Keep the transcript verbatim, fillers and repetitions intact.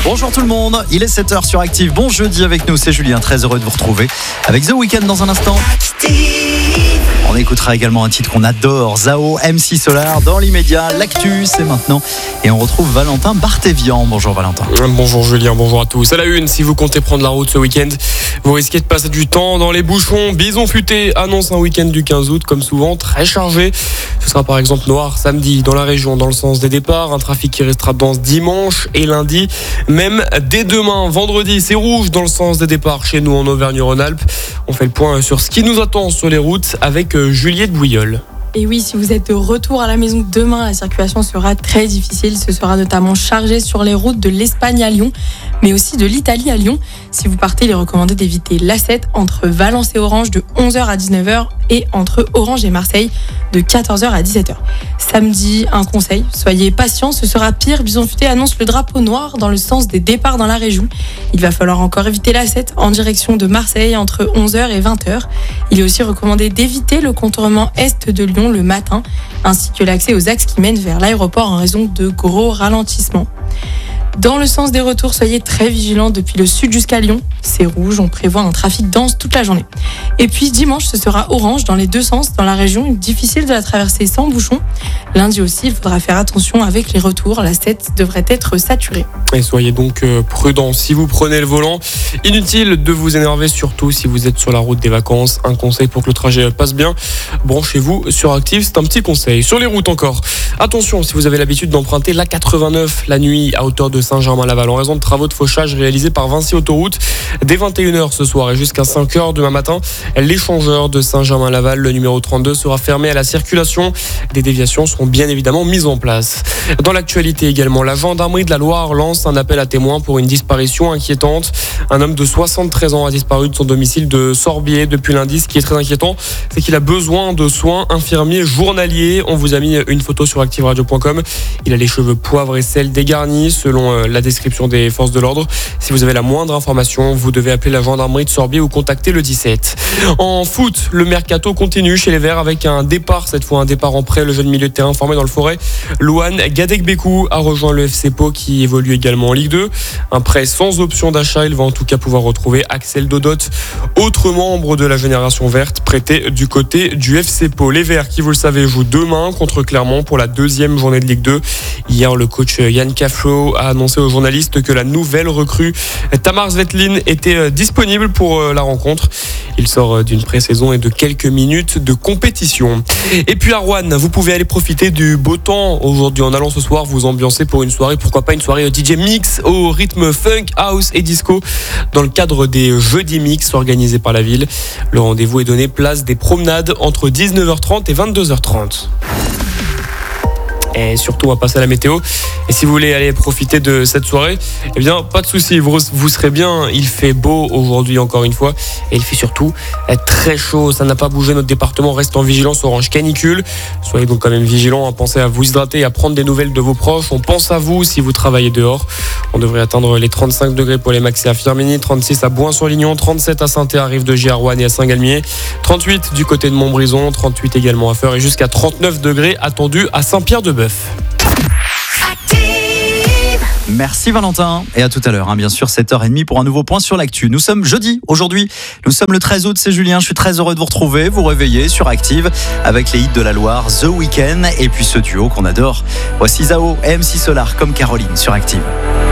Bonjour tout le monde, il est sept heures sur Active. Bon jeudi avec nous, c'est Julien, très heureux de vous retrouver avec The Weeknd dans un instant. On écoutera également un titre qu'on adore, Zao, M C Solar. Dans l'immédiat, l'actu, c'est maintenant. Et on retrouve Valentin Barthévian. Bonjour Valentin. Bonjour Julien, bonjour à tous. À la une, si vous comptez prendre la route ce week-end, vous risquez de passer du temps dans les bouchons. Bison Futé annonce un week-end du quinze août, comme souvent, très chargé. Ce sera par exemple noir samedi dans la région, dans le sens des départs. Un trafic qui restera dense dimanche et lundi. Même dès demain, vendredi, c'est rouge dans le sens des départs chez nous en Auvergne-Rhône-Alpes. On fait le point sur ce qui nous attend sur les routes avec Juliette Bouilleul. Et oui, si vous êtes de retour à la maison demain, la circulation sera très difficile. Ce sera notamment chargé sur les routes de l'Espagne à Lyon, mais aussi de l'Italie à Lyon. Si vous partez, il est recommandé d'éviter l'A sept entre Valence et Orange de onze heures à dix-neuf heures et entre Orange et Marseille de quatorze heures à dix-sept heures. Samedi, un conseil, soyez patients, ce sera pire. Bison Futé annonce le drapeau noir dans le sens des départs dans la région. Il va falloir encore éviter l'A sept en direction de Marseille entre onze heures et vingt heures. Il est aussi recommandé d'éviter le contournement est de Lyon le matin, ainsi que l'accès aux axes qui mènent vers l'aéroport en raison de gros ralentissements. Dans le sens des retours, soyez très vigilants depuis le sud jusqu'à Lyon. C'est rouge, on prévoit un trafic dense toute la journée. Et puis dimanche, ce sera orange dans les deux sens dans la région. Difficile de la traverser sans bouchon. Lundi aussi, il faudra faire attention avec les retours. La sept devrait être saturée. Et soyez donc prudents si vous prenez le volant. Inutile de vous énerver, surtout si vous êtes sur la route des vacances. Un conseil pour que le trajet passe bien, branchez-vous sur Active, c'est un petit conseil. Sur les routes encore, attention si vous avez l'habitude d'emprunter l'A quatre-vingt-neuf la nuit à hauteur de Saint-Germain-Laval en raison de travaux de fauchage réalisés par Vinci Autoroute. Dès vingt et une heures ce soir et jusqu'à cinq heures demain matin, l'échangeur de Saint-Germain-Laval, le numéro trente-deux, sera fermé à la circulation. Des déviations seront bien évidemment mises en place. Dans l'actualité également, la gendarmerie de la Loire lance un appel à témoins pour une disparition inquiétante. Un homme de soixante-treize ans a disparu de son domicile de Sorbier depuis lundi. Ce qui est très inquiétant, c'est qu'il a besoin de soins infirmiers journaliers. On vous a mis une photo sur active radio point com. Il a les cheveux poivre et sel dégarnis selon la description des forces de l'ordre. Si vous avez la moindre information, vous devez appeler la gendarmerie de Sorbier ou contacter le dix-sept. En foot, le mercato continue chez les Verts avec un départ, cette fois un départ en prêt. Le jeune milieu de terrain formé dans le Forêt, Louane Gadekbekou, a rejoint le F C Pau qui évolue également en Ligue deux. Un prêt sans option d'achat, il va en tout cas pouvoir retrouver Axel Dodot, autre membre de la génération verte prêté du côté du F C Pau. Les Verts qui, vous le savez, jouent demain contre Clermont pour la deuxième journée de Ligue deux. Hier, le coach Yann Caflo a annoncé aux journalistes que la nouvelle recrue Tamar Svetlin était disponible pour la rencontre. Il sort d'une pré-saison et de quelques minutes de compétition. Et puis à Rouen, vous pouvez aller profiter du beau temps aujourd'hui en allant ce soir vous ambiancer pour une soirée, pourquoi pas une soirée D J mix au rythme funk, house et disco dans le cadre des Jeudis Mix organisés par la ville. Le rendez-vous est donné place des promenades entre dix-neuf heures trente et vingt-deux heures trente. Et surtout, on va passer à la météo. Et si vous voulez aller profiter de cette soirée, eh bien, pas de souci, vous, vous serez bien. Il fait beau aujourd'hui encore une fois. Et il fait surtout très chaud. Ça n'a pas bougé. Notre département reste en vigilance orange canicule. Soyez donc quand même vigilants. Pensez à vous hydrater et à prendre des nouvelles de vos proches. On pense à vous si vous travaillez dehors. On devrait atteindre les trente-cinq degrés pour les maxi à Firminy, trente-six à Bouin-sur-Lignon, trente-sept à Saint-Thé, Rive de Gier, à Roanne et à Saint-Galmier, trente-huit du côté de Montbrison, trente-huit également à Feur et jusqu'à trente-neuf degrés attendus à Saint-Pierre-de-Bœuf. Merci Valentin et à tout à l'heure, hein, bien sûr sept heures trente pour un nouveau point sur l'actu. Nous sommes jeudi aujourd'hui, nous sommes le treize août, c'est Julien, je suis très heureux de vous retrouver, vous réveiller sur Active avec les hits de la Loire, The Weeknd et puis ce duo qu'on adore. Voici Zao et M C Solar comme Caroline sur Active.